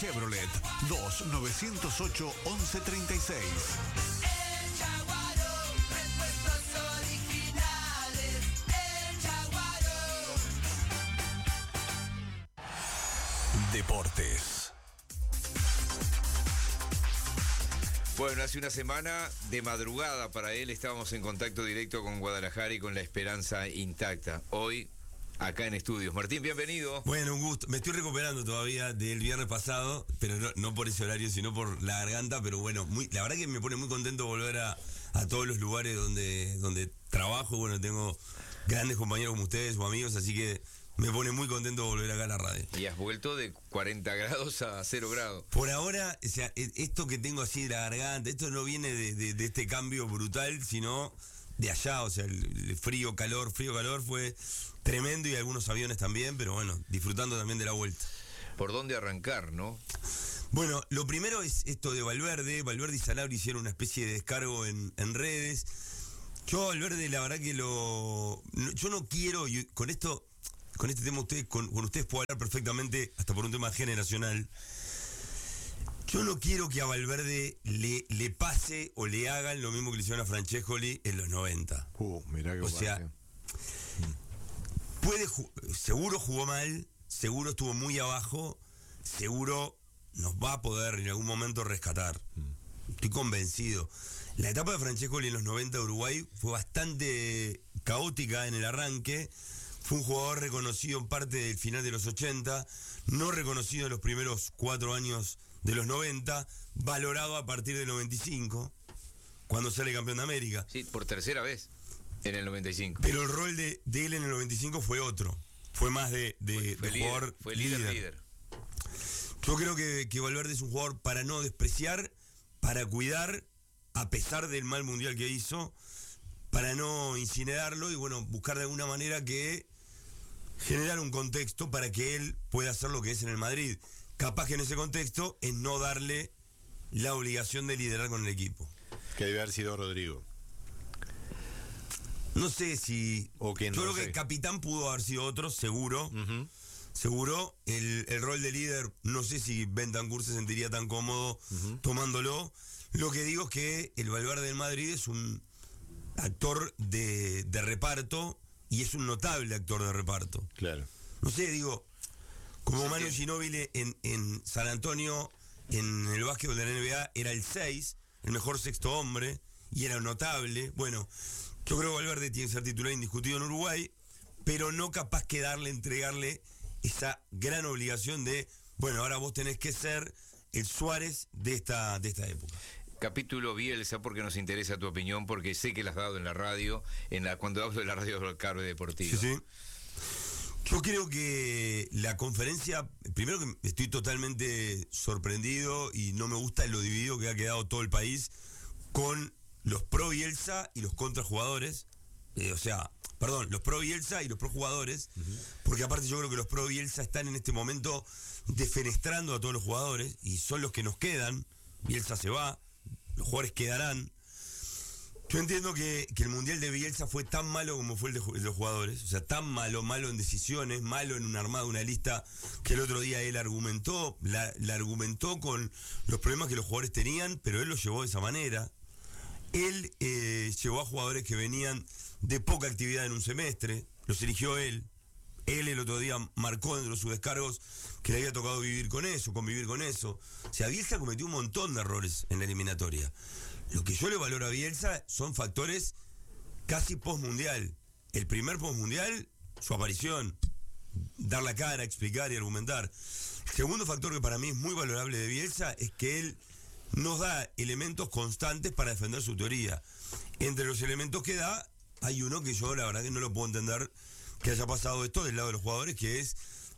Chevrolet 2-908-1136. El Jaguaro, repuestos originales. El Jaguaro. Deportes. Bueno, hace una semana de madrugada para él estábamos en contacto directo con Guadalajara y con la esperanza intacta. Hoy, acá en estudios. Martín, bienvenido. Bueno, un gusto. Me estoy recuperando todavía del viernes pasado, pero no por ese horario, sino por la garganta. Pero bueno, la verdad que me pone muy contento volver a todos los lugares donde trabajo. Bueno, tengo grandes compañeros como ustedes o amigos, así que me pone muy contento volver acá a la radio. Y has vuelto de 40 grados a 0 grados. Por ahora, o sea, esto que tengo así de la garganta, esto no viene de este cambio brutal, sino de allá. O sea, el frío, calor fue tremendo, y algunos aviones también, pero bueno, disfrutando también de la vuelta. ¿Por dónde arrancar, no? Bueno, lo primero es esto de Valverde. Valverde y Sanabria hicieron una especie de descargo en redes. Yo, Valverde, la verdad que yo no quiero, y con este tema con ustedes puedo hablar perfectamente, hasta por un tema generacional. Yo no quiero que a Valverde le pase o le hagan lo mismo que le hicieron a Francescoli en los 90. Mirá que o sea, seguro jugó mal, seguro estuvo muy abajo, seguro nos va a poder en algún momento rescatar. Estoy convencido. La etapa de Francescoli en los 90 de Uruguay fue bastante caótica en el arranque. Fue un jugador reconocido en parte del final de los 80, no reconocido en los primeros 4 años de los 90, valorado a partir del 95, cuando sale campeón de América. Sí, por tercera vez en el 95. Pero el rol de él en el 95 fue otro. Fue más de jugador. Fue líder. Yo creo que Valverde es un jugador para no despreciar, para cuidar, a pesar del mal mundial que hizo, para no incinerarlo y bueno, buscar de alguna manera que generar un contexto para que él pueda hacer lo que es en el Madrid. Capaz que en ese contexto es no darle la obligación de liderar con el equipo. Que debe haber sido Rodrigo. No sé si... O que no, yo creo no sé. que el capitán pudo haber sido otro, seguro. Uh-huh. Seguro. El rol de líder, no sé si Bentancur se sentiría tan cómodo tomándolo. Lo que digo es que el Valverde del Madrid es un actor de reparto, y es un notable actor de reparto. Claro. No sé, digo, como Sí, Manu sí. Ginóbili en San Antonio, en el básquetbol de la NBA, era el 6, el mejor sexto hombre, y era notable. Bueno, yo creo que Valverde tiene que ser titular indiscutido en Uruguay, pero no capaz que entregarle esa gran obligación de, bueno, ahora vos tenés que ser el Suárez de esta época. Capítulo Bielsa, porque nos interesa tu opinión, porque sé que la has dado en la radio, cuando hablo de la radio del Carve Deportivo. Sí. Yo creo que la conferencia, primero que estoy totalmente sorprendido y no me gusta lo dividido que ha quedado todo el país con los pro Bielsa y los contrajugadores. Los pro Bielsa y los pro jugadores, porque aparte yo creo que los pro Bielsa están en este momento defenestrando a todos los jugadores y son los que nos quedan. Bielsa se va, los jugadores quedarán. Yo entiendo que el Mundial de Bielsa fue tan malo como fue el de los jugadores. O sea, tan malo en decisiones, malo en un armado, una lista, que el otro día él argumentó, la argumentó con los problemas que los jugadores tenían, pero él los llevó de esa manera. Él llevó a jugadores que venían de poca actividad en un semestre, los eligió él. Él el otro día marcó dentro de sus descargos que le había tocado convivir con eso. O sea, Bielsa cometió un montón de errores en la eliminatoria. Lo que yo le valoro a Bielsa son factores casi postmundial. El primer postmundial, su aparición, dar la cara, explicar y argumentar. El segundo factor que para mí es muy valorable de Bielsa es que él nos da elementos constantes para defender su teoría. Entre los elementos que da, hay uno que yo la verdad que no lo puedo entender que haya pasado esto del lado de los jugadores, que es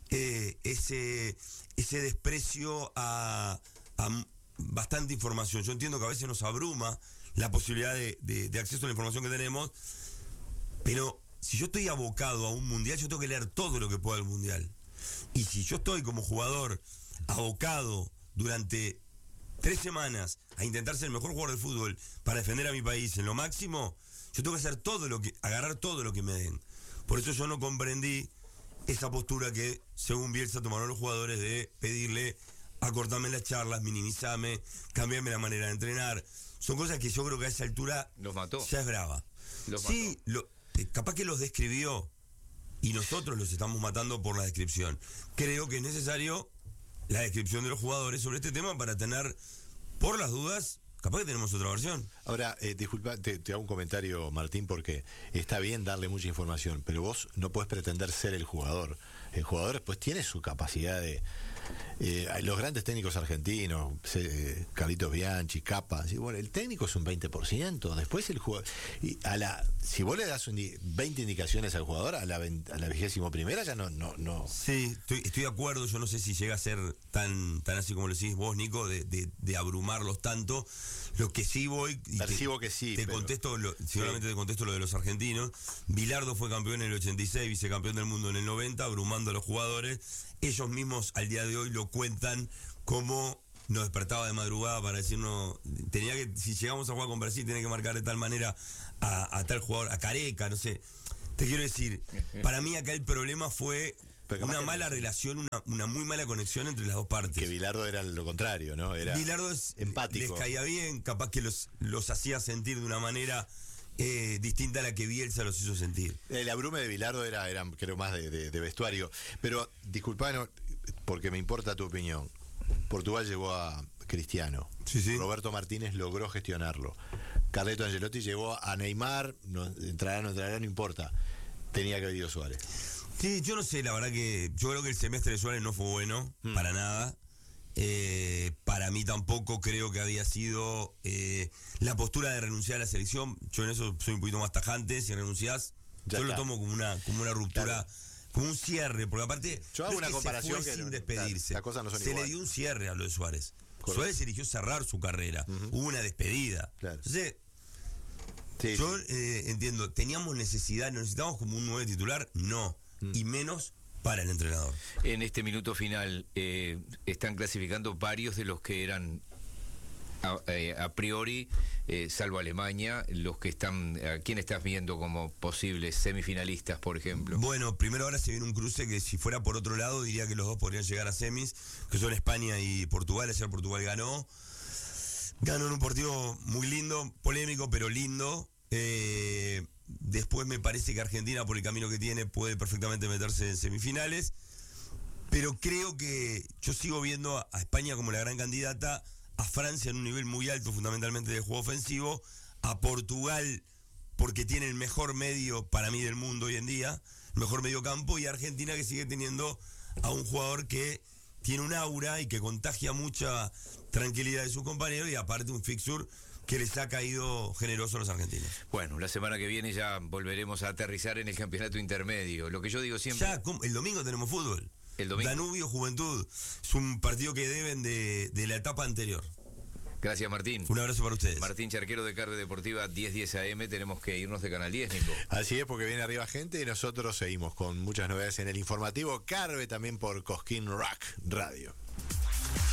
ese desprecio a bastante información. Yo entiendo que a veces nos abruma la posibilidad de acceso a la información que tenemos, pero si yo estoy abocado a un mundial, yo tengo que leer todo lo que pueda del mundial. Y si yo estoy como jugador abocado durante 3 semanas a intentar ser el mejor jugador de fútbol para defender a mi país en lo máximo, yo tengo que hacer agarrar todo lo que me den. Por eso yo no comprendí esa postura que, según Bielsa, tomaron los jugadores de pedirle acortame las charlas, minimizame, cambiame la manera de entrenar. Son cosas que yo creo que a esa altura Los mató. ya es brava. Sí, capaz que los describió y nosotros los estamos matando por la descripción. Creo que es necesario la descripción de los jugadores sobre este tema para tener, por las dudas, capaz que tenemos otra versión. Ahora, disculpa, te hago un comentario, Martín, porque está bien darle mucha información, pero vos no podés pretender ser el jugador. El jugador después tiene su capacidad de... los grandes técnicos argentinos, Carlitos Bianchi, Capa, bueno, el técnico es un 20%, después el jugador... si vos le das 20 indicaciones al jugador, a la 21ª ya no. Sí, estoy de acuerdo, yo no sé si llega a ser tan así como lo decís vos, Nico, de abrumarlos tanto. Lo que sí voy... Percibo que sí. Seguramente te contesto lo de los argentinos. Bilardo fue campeón en el 86, vicecampeón del mundo en el 90, abrumando a los jugadores. Ellos mismos al día de hoy lo cuentan como nos despertaba de madrugada para decirnos, si llegamos a jugar con Brasil, tenía que marcar de tal manera a tal jugador, a Careca, no sé. Te quiero decir, para mí acá el problema fue una mala relación, una muy mala conexión entre las dos partes. Que Bilardo era lo contrario, ¿no? Bilardo empático. Les caía bien, capaz que los hacía sentir de una manera distinta a la que Bielsa los hizo sentir. El abrume de Bilardo era creo más de vestuario. Pero disculpanos, porque me importa tu opinión. Portugal llevó a Cristiano. Sí. Roberto Martínez logró gestionarlo. Carleto Ancelotti llevó a Neymar, entrará, no importa. Tenía que haber ido Suárez. Sí, yo no sé, la verdad que yo creo que el semestre de Suárez no fue bueno, para nada. Para mí tampoco creo que había sido la postura de renunciar a la selección. Yo en eso soy un poquito más tajante. Si renunciás, yo lo tomo como una ruptura, claro, como un cierre, porque aparte yo hago una comparación se fue sin despedirse. Las cosas no son se igual. le dio un cierre a lo de Suárez. Correcto. Suárez eligió cerrar su carrera. Hubo una despedida. Claro. Entonces, sí, yo entiendo, necesitamos como un 9 titular, no, y menos para el entrenador. En este minuto final están clasificando varios de los que eran a priori, salvo Alemania, los que están, ¿a quién estás viendo como posibles semifinalistas, por ejemplo? Bueno, primero ahora se viene un cruce que si fuera por otro lado diría que los dos podrían llegar a semis, que son España y Portugal. Ayer Portugal ganó en un partido muy lindo, polémico, pero lindo. Después me parece que Argentina, por el camino que tiene, puede perfectamente meterse en semifinales, pero creo que yo sigo viendo a España como la gran candidata, a Francia en un nivel muy alto, fundamentalmente de juego ofensivo, a Portugal porque tiene el mejor medio para mí del mundo hoy en día, el mejor medio campo, y a Argentina que sigue teniendo a un jugador que tiene un aura y que contagia mucha tranquilidad de sus compañeros, y aparte un fixture que les ha caído generoso a los argentinos. Bueno, la semana que viene ya volveremos a aterrizar en el campeonato intermedio. Lo que yo digo siempre... Ya, el domingo tenemos fútbol. El domingo. Danubio Juventud. Es un partido que deben de la etapa anterior. Gracias, Martín. Un abrazo para ustedes. Martín Charquero de Carve Deportiva, 1010 AM. Tenemos que irnos de Canal 10, Nico. Así es, porque viene arriba gente y nosotros seguimos con muchas novedades en el informativo Carve, también por Cosquín Rock Radio.